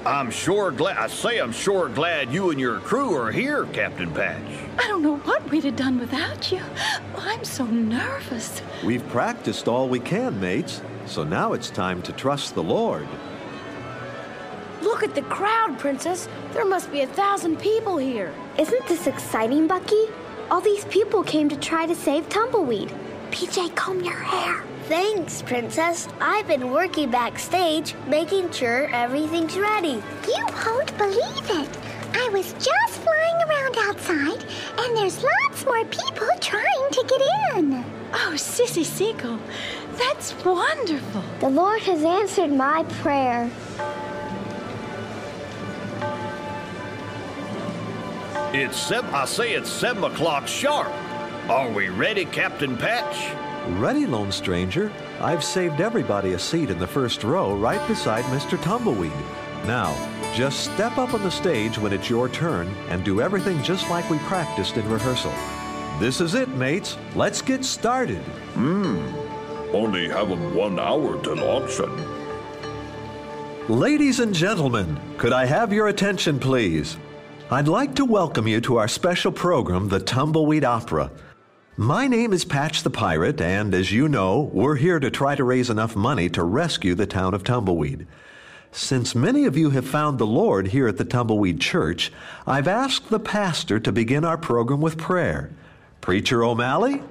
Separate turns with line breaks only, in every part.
I'm sure glad you and your crew are here, Captain Patch.
I don't know what we'd have done without you. I'm so nervous.
We've practiced all we can, mates, so now it's time to trust the Lord.
Look at the crowd, Princess. There must be 1,000 people here.
Isn't this exciting, Bucky? All these people came to try to save Tumbleweed. PJ, comb your hair.
Thanks, Princess. I've been working backstage, making sure everything's ready.
You won't believe it. I was just flying around outside, and there's lots more people trying to get in.
Oh, Sissy Seagull, that's wonderful.
The Lord has answered my prayer.
It's 7 o'clock sharp. Are we ready, Captain Patch?
Ready, Lone Stranger. I've saved everybody a seat in the first row right beside Mr. Tumbleweed. Now, just step up on the stage when it's your turn and do everything just like we practiced in rehearsal. This is it, mates. Let's get started.
Only have 1 hour till auction.
Ladies and gentlemen, could I have your attention, please? I'd like to welcome you to our special program, the Tumbleweed Opera. My name is Patch the Pirate, and as you know, we're here to try to raise enough money to rescue the town of Tumbleweed. Since many of you have found the Lord here at the Tumbleweed Church, I've asked the pastor to begin our program with prayer. Preacher O'Malley?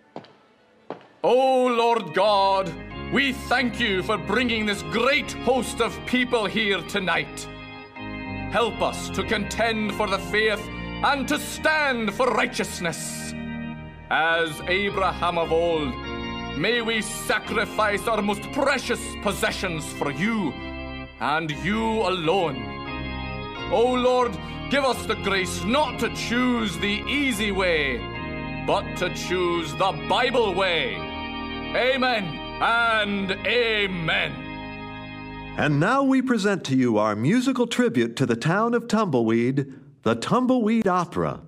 Oh, Lord God, we thank you for bringing this great host of people here tonight. Help us to contend for the faith and to stand for righteousness. As Abraham of old, may we sacrifice our most precious possessions for you and you alone. O Lord, give us the grace not to choose the easy way, but to choose the Bible way. Amen and amen.
And now we present to you our musical tribute to the town of Tumbleweed, the Tumbleweed Opera.